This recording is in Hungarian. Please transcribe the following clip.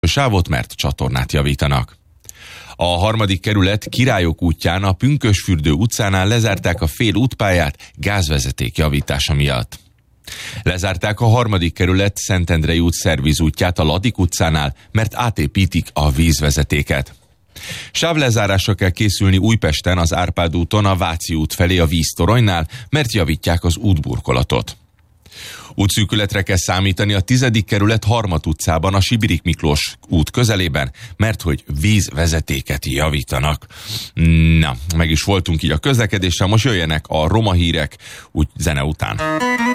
sávot, mert csatornát javítanak. A 3. kerület Királyok útján a Pünkösfürdő utcánál lezárták a fél útpályát gázvezeték javítása miatt. Lezárták a 3. kerület Szentendrei út szervizútját a Ladik utcánál, mert átépítik a vízvezetéket. Sávlezárásra kell készülni Újpesten az Árpád úton a Váci út felé a víztoronynál, mert javítják az útburkolatot. Útszűkületre kell számítani a 10. kerület Harmat utcában a Sibirik Miklós út közelében, mert hogy vízvezetéket javítanak. Na, meg is voltunk így a közlekedéssel, most jöjjenek a roma hírek, úgy zene után.